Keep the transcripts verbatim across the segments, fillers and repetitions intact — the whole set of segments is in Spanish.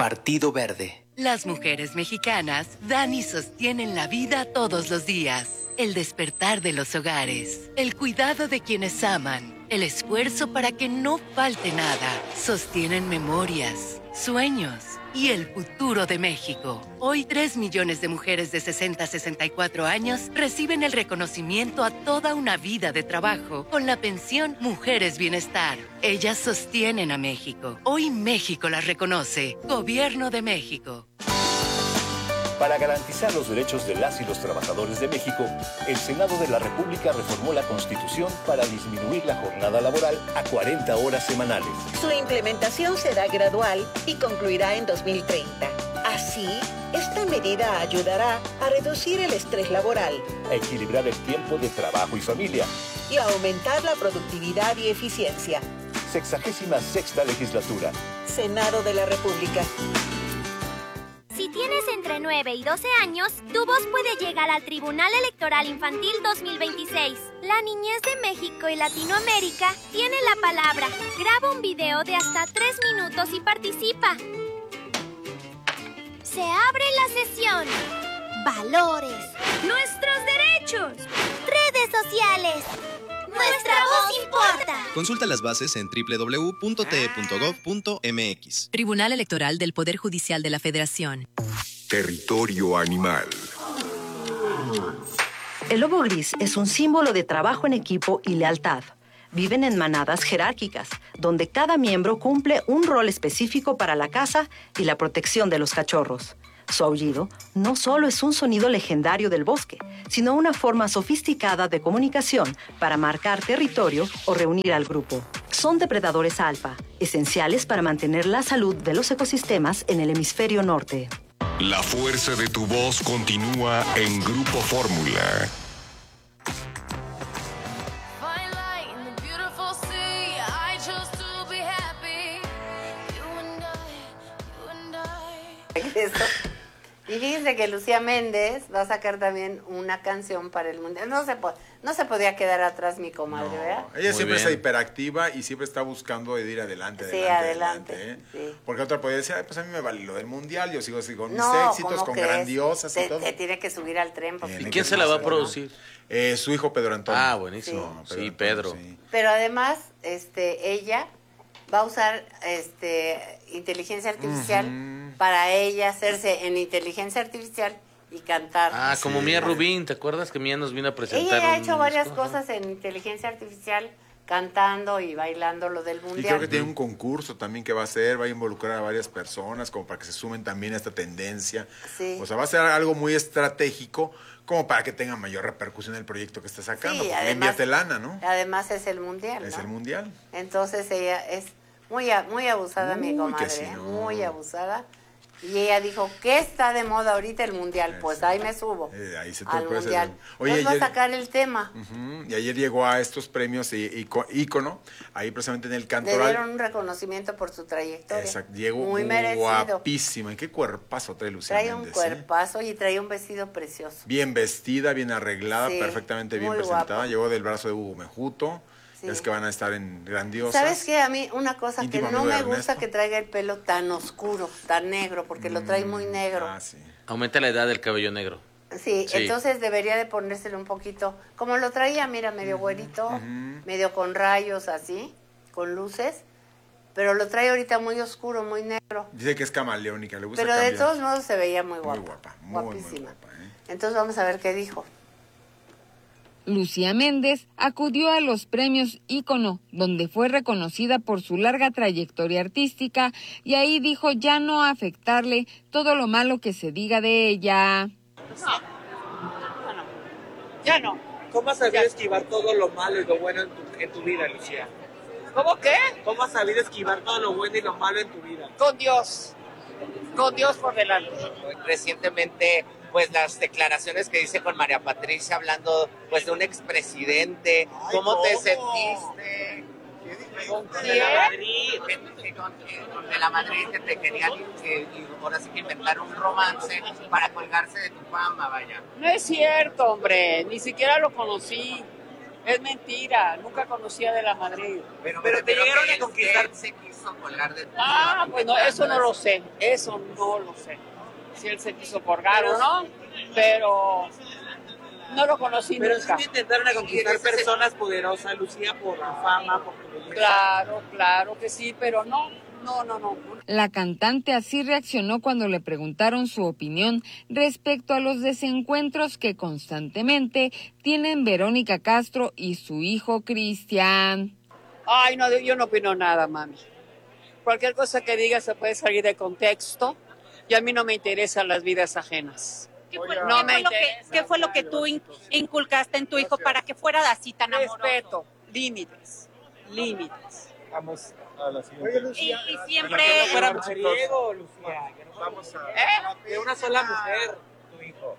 Partido Verde. Las mujeres mexicanas dan y sostienen la vida todos los días. El despertar de los hogares, el cuidado de quienes aman, el esfuerzo para que no falte nada. Sostienen memorias, sueños y el futuro de México. Hoy, tres millones de mujeres de sesenta a sesenta y cuatro años reciben el reconocimiento a toda una vida de trabajo con la pensión Mujeres Bienestar. Ellas sostienen a México. Hoy México las reconoce. Gobierno de México. Para garantizar los derechos de las y los trabajadores de México, el Senado de la República reformó la Constitución para disminuir la jornada laboral a cuarenta horas semanales. Su implementación será gradual y concluirá en dos mil treinta. Así, esta medida ayudará a reducir el estrés laboral, a equilibrar el tiempo de trabajo y familia y a aumentar la productividad y eficiencia. Sexagésima sexta legislatura. Senado de la República. Si tienes entre nueve y doce años, tu voz puede llegar al Tribunal Electoral Infantil dos mil veintiséis. La niñez de México y Latinoamérica tiene la palabra. Graba un video de hasta tres minutos y participa. Se abre la sesión. Valores. Nuestros derechos. Redes sociales. Nuestra voz importa. Consulta las bases en doble u doble u doble u punto t e punto gov punto m x. Tribunal Electoral del Poder Judicial de la Federación. Territorio animal. El lobo gris es un símbolo de trabajo en equipo y lealtad. Viven en manadas jerárquicas, donde cada miembro cumple un rol específico para la caza y la protección de los cachorros. Su aullido no solo es un sonido legendario del bosque, sino una forma sofisticada de comunicación para marcar territorio o reunir al grupo. Son depredadores alfa, esenciales para mantener la salud de los ecosistemas en el hemisferio norte. La fuerza de tu voz continúa en Grupo Fórmula. Eso. Y fíjense que Lucía Méndez va a sacar también una canción para el Mundial. No se, po- no se podía quedar atrás mi comadre, no, ¿verdad? Ella Muy siempre bien. Está hiperactiva y siempre está buscando ir adelante, sí, adelante, adelante. adelante ¿eh? Sí. Porque otra podría decir, ay, pues a mí me vale lo del Mundial, yo sigo así con no, mis éxitos, con crees? grandiosas te, y todo. Te tiene que subir al tren. ¿Y quién se la va a producir? Eh, su hijo Pedro Antonio. Ah, buenísimo. Sí, Pedro. Sí, Pedro. Antonio, sí. Pero además, este, ella va a usar este, inteligencia artificial uh-huh. para ella hacerse en inteligencia artificial y cantar. Ah, como sí. Mía Rubín, ¿te acuerdas que Mía nos vino a presentar? Ella ha hecho varias disco? cosas en inteligencia artificial, cantando y bailando lo del Mundial. Y creo que tiene un concurso también que va a hacer, va a involucrar a varias personas como para que se sumen también a esta tendencia. Sí. O sea, va a ser algo muy estratégico como para que tenga mayor repercusión el proyecto que está sacando. Sí, porque además, invierte lana, ¿no? Además es el Mundial, Es ¿no? el Mundial. Entonces ella es muy, muy abusada, Uy, mi comadre, sí, no. muy abusada. Y ella dijo, ¿qué está de moda ahorita el Mundial? Eso. Pues ahí me subo eh, ahí se al Mundial. Oye, Nos ayer, va a sacar el tema. Uh-huh, y ayer llegó a estos premios ícono, ahí precisamente en el Cantoral. Le dieron un reconocimiento por su trayectoria. Exacto, llegó muy merecido. Guapísima. ¿Y qué cuerpazo trae Lucía Trae Méndez, un cuerpazo eh? y trae un vestido precioso. Bien vestida, bien arreglada, sí, perfectamente bien presentada. Guapo. Llegó del brazo de Hugo Mejuto. Sí. Es que van a estar en grandiosas. ¿Sabes qué? A mí una cosa que no me gusta que traiga el pelo tan oscuro, tan negro, porque mm, lo trae muy negro. Ah, sí. Aumenta la edad del cabello negro. Sí, sí, entonces debería de ponérselo un poquito, como lo traía, mira, medio güerito, uh-huh. medio con rayos así, con luces, pero lo trae ahorita muy oscuro, muy negro. Dice que es camaleónica, le gusta Pero cambiar. De todos modos se veía muy guapa. Muy guapa, muy, guapísima. Muy guapa, ¿eh? Entonces vamos a ver qué dijo. Lucía Méndez acudió a los premios Ícono, donde fue reconocida por su larga trayectoria artística, y ahí dijo ya no afectarle todo lo malo que se diga de ella. No, no, no. Ya no. ¿Cómo has sabido ya. esquivar todo lo malo y lo bueno en tu, en tu vida, Lucía? ¿Cómo qué? ¿Cómo has sabido esquivar todo lo bueno y lo malo en tu vida? Con Dios, con Dios por delante. Recientemente, pues las declaraciones que dice con María Patricia hablando pues de un expresidente, ¿cómo Ay, te sentiste? ¿Con quién? De la Madrid, que, con, que, de la Madrid que te querían que, y ahora sí que inventar un romance para colgarse de tu fama, vaya. No es cierto, hombre, ni siquiera lo conocí. Es mentira, nunca conocía de la Madrid. Pero, Pero te pero llegaron que a conquistar. él se quiso colgar de tu Ah, pues no, eso no lo sé, eso no lo sé. Si él se quiso colgar o no, pero no lo conocí Pero nunca. sí te intentaron a conquistar personas poderosas, Lucía, por tu fama, por tu belleza. Claro, claro que sí, pero no, no, no, no. La cantante así reaccionó cuando le preguntaron su opinión respecto a los desencuentros que constantemente tienen Verónica Castro y su hijo Cristian. Ay, no, yo no opino nada, mami. Cualquier cosa que diga se puede salir de contexto y a mí no me interesan las vidas ajenas. ¿Qué fue, No ¿qué me fue lo que, interesa. qué fue lo que tú in- inculcaste en tu hijo para que fuera así tan amoroso? Respeto, límites, límites. Vamos a la siguiente. Oye, Lucía, Y- y siempre- que no fuera mujeriego, Lucía. Que no Vamos a... ¿Eh? de una sola mujer, tu hijo.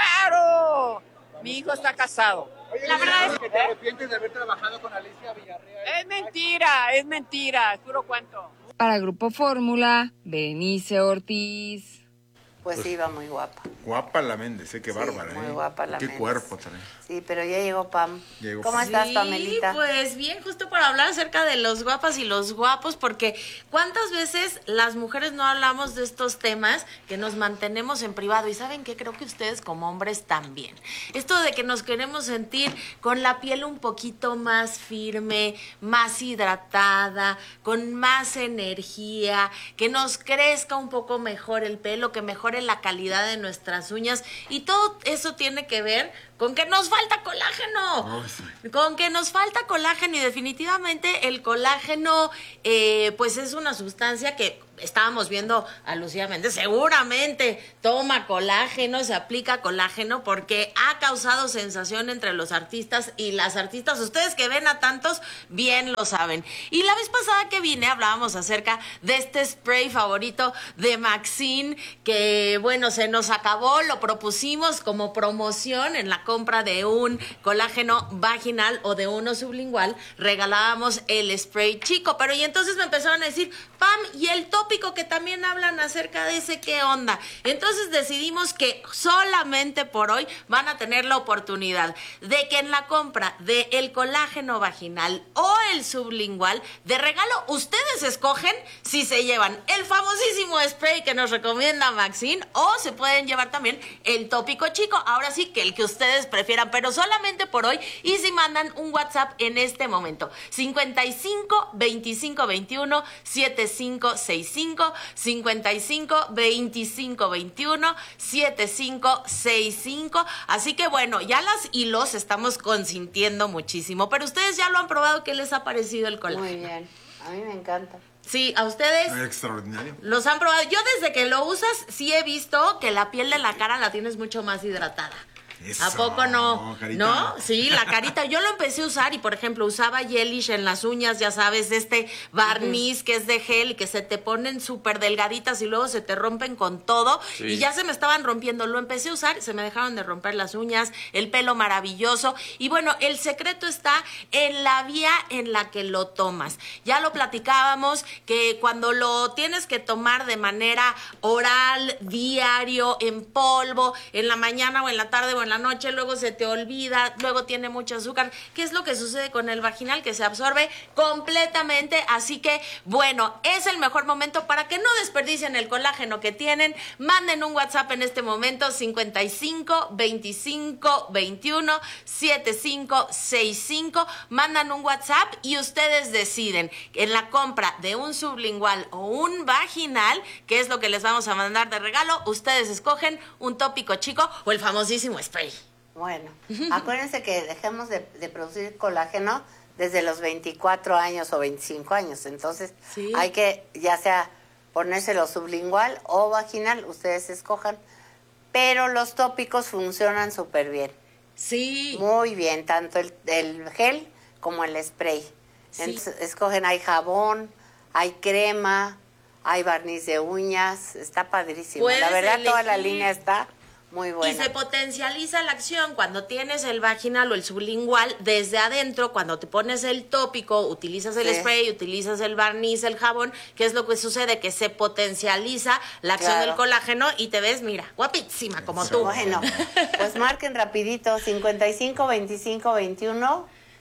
¡Claro! Mi hijo está casado. Oye, La verdad es que te arrepientes de haber trabajado con Alicia Villarreal. Es mentira, es mentira, es puro cuento. Para Grupo Fórmula, Berenice Ortiz. Pues sí, iba muy guapa. Guapa la Méndez, eh, qué Sí, bárbara, muy eh. guapa la Qué Méndez. cuerpo también. Sí, pero ya llegó Pam. Llegó ¿Cómo Pam. estás, Sí, Pamelita? pues bien, justo para hablar acerca de los guapas y los guapos, porque ¿cuántas veces las mujeres no hablamos de estos temas que nos mantenemos en privado? Y ¿saben qué? Creo que ustedes como hombres también. Esto de que nos queremos sentir con la piel un poquito más firme, más hidratada, con más energía, que nos crezca un poco mejor el pelo, que mejore la calidad de nuestras uñas, y todo eso tiene que ver con que nos falta colágeno, Oh, sí. con que nos falta colágeno, y definitivamente el colágeno eh, pues es una sustancia que estábamos viendo a Lucía Méndez, seguramente toma colágeno, se aplica colágeno porque ha causado sensación entre los artistas y las artistas. Ustedes que ven a tantos, bien lo saben. Y la vez pasada que vine hablábamos acerca de este spray favorito de Maxine, que bueno, se nos acabó, lo propusimos como promoción en la compra de un colágeno vaginal o de uno sublingual, regalábamos el spray chico, pero y entonces me empezaron a decir, Pam, y el tópico que también hablan acerca de ese, ¿qué onda? Entonces decidimos que solamente por hoy van a tener la oportunidad de que en la compra de el colágeno vaginal o el sublingual, de regalo, ustedes escogen si se llevan el famosísimo spray que nos recomienda Maxine o se pueden llevar también el tópico chico. Ahora sí que el que ustedes prefieran, pero solamente por hoy, y si mandan un WhatsApp en este momento, cincuenta y cinco, veinticinco, veintiuno, setenta y cinco sesenta y cinco, cincuenta y cinco, veinticinco, veintiuno, setenta y cinco sesenta y cinco. Así que bueno, ya las y los estamos consintiendo muchísimo, pero ustedes ya lo han probado. ¿Qué les ha parecido el colágeno? Muy bien, a mí me encanta. Sí, a ustedes Extraordinario. los han probado. Yo desde que lo usas sí he visto que la piel de la cara la tienes mucho más hidratada. Eso, ¿A poco no? carita. ¿No? Sí, la carita. Yo lo empecé a usar y, por ejemplo, usaba Gelish en las uñas, ya sabes, este barniz que es de gel y que se te ponen súper delgaditas y luego se te rompen con todo. Sí. Y ya se me estaban rompiendo. Lo empecé a usar, se me dejaron de romper las uñas, el pelo maravilloso. Y bueno, el secreto está en la vía en la que lo tomas. Ya lo platicábamos, que cuando lo tienes que tomar de manera oral, diario, en polvo, en la mañana o en la tarde o en la noche, luego se te olvida, luego tiene mucho azúcar. ¿Qué es lo que sucede con el vaginal? Que se absorbe completamente, así que bueno, es el mejor momento para que no desperdicien el colágeno que tienen. Manden un WhatsApp en este momento, cincuenta y cinco, veinticinco, veintiuno, setenta y cinco sesenta y cinco. Mandan un WhatsApp y ustedes deciden en la compra de un sublingual o un vaginal, que es lo que les vamos a mandar de regalo. Ustedes escogen un tópico chico o el famosísimo spray. Bueno, acuérdense que dejemos de, de producir colágeno desde los veinticuatro años o veinticinco años. Entonces, Sí. hay que, ya sea ponérselo sublingual o vaginal, ustedes escojan. Pero los tópicos funcionan súper bien. Sí. Muy bien, tanto el, el gel como el spray. Sí. Entonces, escogen, hay jabón, hay crema, hay barniz de uñas, está padrísimo. Puedes La verdad, toda la elegir. línea está muy buena. Y se potencializa la acción cuando tienes el vaginal o el sublingual desde adentro. Cuando te pones el tópico, utilizas el Sí. spray, utilizas el barniz, el jabón. ¿Qué es lo que sucede? Que se potencializa la acción Claro. del colágeno y te ves, mira, guapísima como tú. Bueno, pues marquen rapidito, cincuenta y cinco, veinticinco, veintiuno,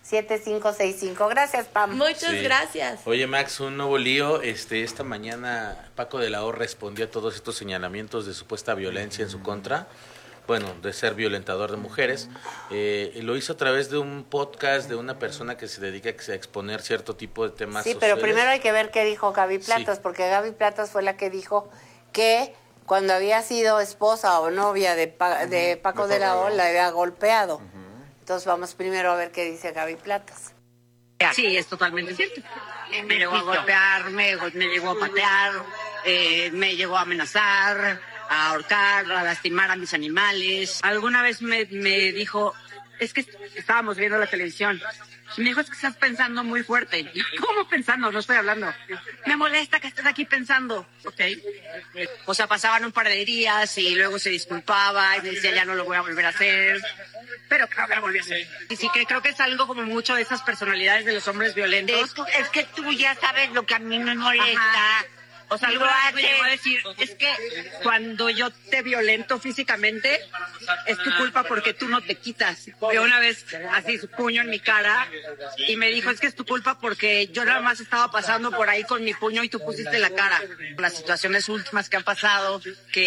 siete cinco seis cinco. Gracias, Pam. Muchas Sí. gracias. Oye, Max, un nuevo lío. Este, esta mañana Paco de la O respondió a todos estos señalamientos de supuesta violencia en su contra. Bueno, de ser violentador de mujeres. Eh, y lo hizo a través de un podcast de una persona que se dedica a exponer cierto tipo de temas Sí, sociales. pero primero hay que ver qué dijo Gaby Platas, Sí. porque Gaby Platas fue la que dijo que cuando había sido esposa o novia de, Pa- de Paco de la O, la había golpeado. Entonces vamos primero a ver qué dice Gaby Platas. Sí, es totalmente cierto. Me llegó a golpear, me, me llegó a patear, eh, me llegó a amenazar, a ahorcar, a lastimar a mis animales. Alguna vez me, me dijo, es que estábamos viendo la televisión, y me dijo, es que estás pensando muy fuerte. Y, ¿cómo pensando? No estoy hablando. Me molesta que estés aquí pensando. Ok. O sea, pasaban un par de días y luego se disculpaba y me decía, ya no lo voy a volver a hacer. Pero creo que lo volví a hacer. Y sí que creo que es algo como mucho de esas personalidades de los hombres violentos. Es, es que tú ya sabes lo que a mí me molesta. Ajá. O sea, algo me llegó a decir, es que cuando yo te violento físicamente, es tu culpa porque tú no te quitas. Vio una vez así su puño en mi cara y me dijo, es que es tu culpa porque yo nada más estaba pasando por ahí con mi puño y tú pusiste la cara. Las situaciones últimas que han pasado,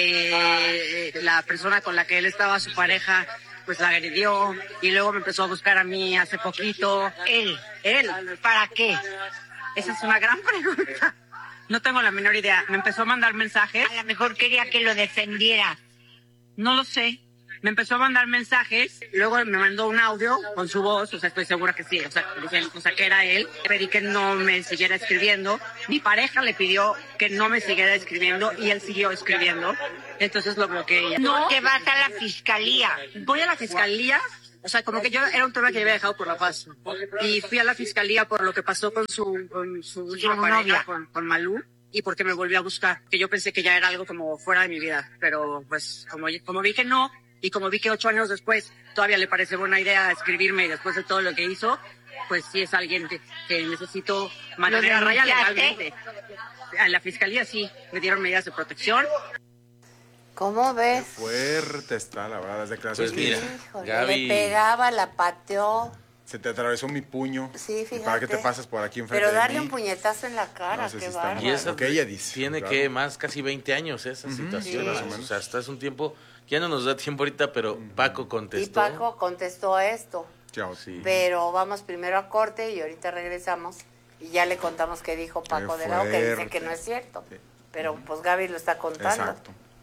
que la persona con la que él estaba, su pareja, pues la agredió y luego me empezó a buscar a mí hace poquito. Él, él, ¿para qué? Esa es una gran pregunta. No tengo la menor idea. Me empezó a mandar mensajes. A lo mejor quería que lo defendiera. No lo sé. Me empezó a mandar mensajes. Luego me mandó un audio con su voz. O sea, estoy segura que sí. O sea, o sea, que era él. Pedí que no me siguiera escribiendo. Mi pareja le pidió que no me siguiera escribiendo y él siguió escribiendo. Entonces lo bloqueé. No, que vas a la fiscalía. Voy a la fiscalía. O sea, como que yo era un tema que había dejado por la paz. Y fui a la fiscalía por lo que pasó con su, con su última pareja, con, con Malú, y porque me volvió a buscar. Que yo pensé que ya era algo como fuera de mi vida. Pero pues como, como vi que no, y como vi que ocho años después todavía le parece buena idea escribirme después de todo lo que hizo, pues sí es alguien que, que necesito mantener a raya legalmente. A la fiscalía sí, me dieron medidas de protección. ¿Cómo ves? Qué fuerte está, la verdad, las declaraciones. Pues mira, Híjole, Gaby- le pegaba, la pateó. Se te atravesó mi puño. Sí, ¿Y fíjate. para qué te pasas por aquí enfrente Pero de darle mí? un puñetazo en la cara, No sé qué si está bárbaro. mal. Y esa Lo que ella dice, tiene claro. que más casi veinte años esa Ujú, situación. sí. Más o menos. O sea, hasta es un tiempo, ya no nos da tiempo ahorita, pero Paco Y contestó. Paco contestó a esto. Chao. Sí. Pero vamos primero a corte y ahorita regresamos y ya le contamos qué dijo Paco Qué de la O, que dice fuerte. que no es cierto. Pero pues Gaby lo está contando. Exacto.